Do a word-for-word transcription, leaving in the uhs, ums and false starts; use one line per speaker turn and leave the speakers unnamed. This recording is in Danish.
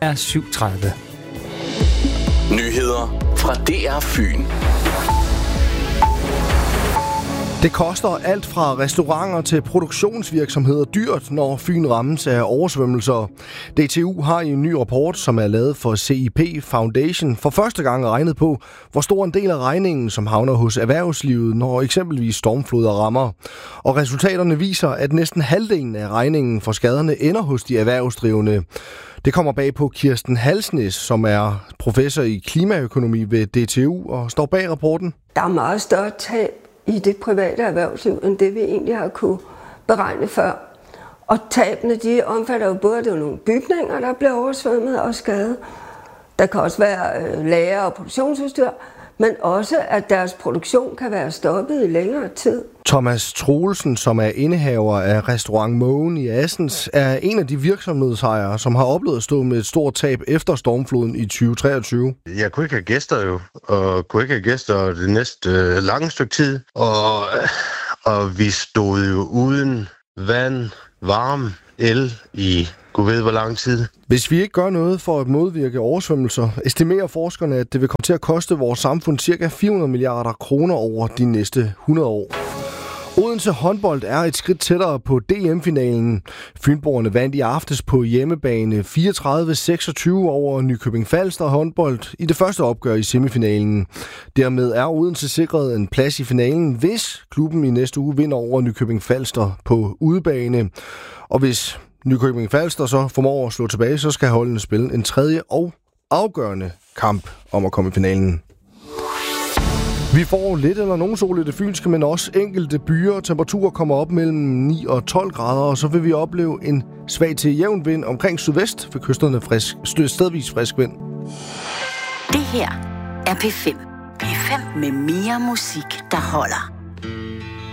er syv tredive.
Nyheder fra D R Fyn.
Det koster alt fra restauranter til produktionsvirksomheder dyrt, når Fyn rammes af oversvømmelser. D T U har i en ny rapport, som er lavet for C I P Foundation, for første gang regnet på, hvor stor en del af regningen, som havner hos erhvervslivet, når eksempelvis stormfloder rammer. Og resultaterne viser, at næsten halvdelen af regningen for skaderne ender hos de erhvervsdrivende. Det kommer bag på Kirsten Halsnes, som er professor i klimaøkonomi ved D T U og står bag rapporten.
Der er meget større tab i det private erhvervsliv, end det vi egentlig har kunne beregne før. Og tabene, de omfatter jo både, at det er nogle bygninger, der bliver oversvømmet og skadet. Der kan også være lager og produktionsudstyr, men også, at deres produktion kan være stoppet i længere tid.
Thomas Troelsen, som er indehaver af restaurant Mågen i Assens, er en af de virksomhedsejere, som har oplevet at stå med et stort tab efter stormfloden i tyve treogtyve.
Jeg kunne ikke have gæster jo, og kunne ikke have gæster det næste øh, lange stykke tid. Og, og vi stod jo uden vand, varme, el i Gud ved hvor lang tid.
Hvis vi ikke gør noget for at modvirke oversvømmelser, estimerer forskerne, at det vil komme til at koste vores samfund ca. fire hundrede milliarder kroner over de næste hundrede år. Odense håndbold er et skridt tættere på D M-finalen. Fynboerne vandt i aftes på hjemmebane fireogtredive seksogtyve over Nykøbing Falster håndbold i det første opgør i semifinalen. Dermed er Odense sikret en plads i finalen, hvis klubben i næste uge vinder over Nykøbing Falster på udebane. Og hvis Nykøbing Falster så formår at slå tilbage, så skal holdene spille en tredje og afgørende kamp om at komme i finalen. Vi får lidt eller nogen sol i det fynske, men også enkelte byer. Temperaturer kommer op mellem ni og tolv grader, og så vil vi opleve en svag til jævn vind omkring sydvest ved kysterne frisk, stedvis frisk vind.
Det her er P fem. P fem med mere musik, der holder.